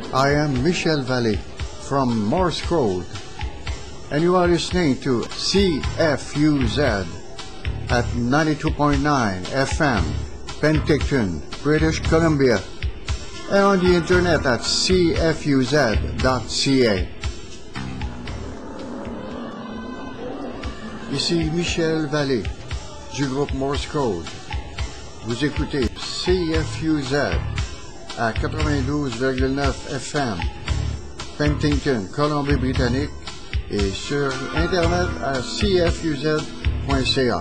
I am Michel Vallée from Morse Code, and you are listening to CFUZ at 92.9 FM, Penticton, British Columbia, and on the internet at cfuz.ca. Ici Michel Vallée du groupe Morse Code. Vous écoutez CFUZ à 92,9 FM, Penticton, Colombie-Britannique, et sur Internet à cfuz.ca.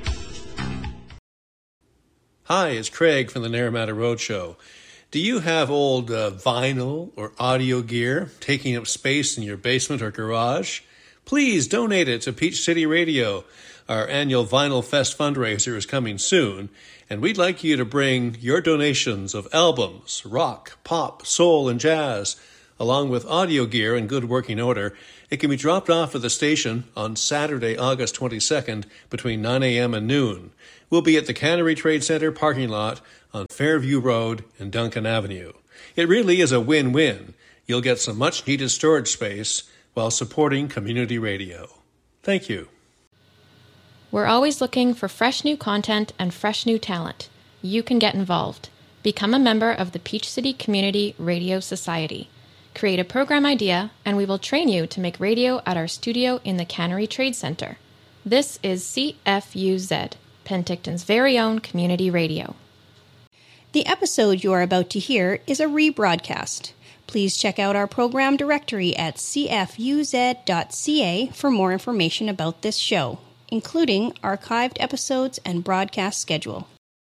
Hi, it's Craig from the Naramata Roadshow. Do you have old vinyl or audio gear taking up space in your basement or garage? Please donate it to Peach City Radio. Our annual Vinyl Fest fundraiser is coming soon, and we'd like you to bring your donations of albums, rock, pop, soul, and jazz, along with audio gear in good working order. It can be dropped off at the station on Saturday, August 22nd, between 9 a.m. and noon. We'll be at the Cannery Trade Center parking lot on Fairview Road and Duncan Avenue. It really is a win-win. You'll get some much-needed storage space while supporting community radio. Thank you. We're always looking for fresh new content and fresh new talent. You can get involved. Become a member of the Peach City Community Radio Society. Create a program idea, and we will train you to make radio at our studio in the Cannery Trade Center. This is CFUZ, Penticton's very own community radio. The episode you are about to hear is a rebroadcast. Please check out our program directory at cfuz.ca for more information about this show, including archived episodes and broadcast schedule.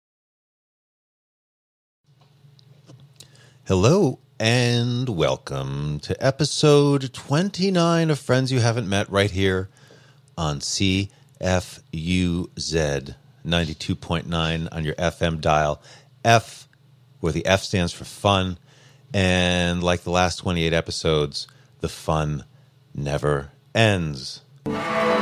Hello and welcome to episode 29 of Friends You Haven't Met right here on CFUZ 92.9 on your FM dial. F, where the F stands for fun. And like the last 28 episodes, the fun never ends.